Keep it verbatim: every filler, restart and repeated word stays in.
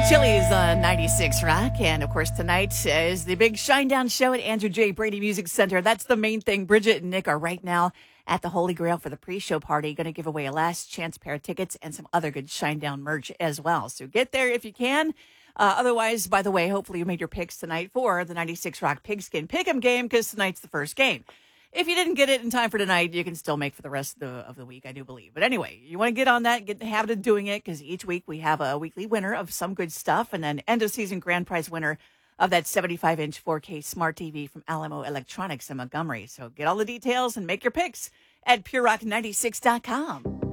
Chili's on ninety-six Rock. And of course, tonight is the big Shinedown show at Andrew J. Brady Music Center. That's the main thing. Bridget and Nick are right now at the Holy Grail for the pre-show party. Going to give away a last chance pair of tickets and some other good Shinedown merch as well. So get there if you can. Uh, otherwise, by the way, hopefully you made your picks tonight for the ninety-six Rock Pigskin Pick'em game because tonight's the first game. If you didn't get it in time for tonight, you can still make for the rest of the, of the week, I do believe. But anyway, you want to get on that, get in the habit of doing it, because each week we have a weekly winner of some good stuff, and then end-of-season grand prize winner of that seventy-five inch four K smart T V from Alamo Electronics in Montgomery. So get all the details and make your picks at pure rock ninety-six dot com.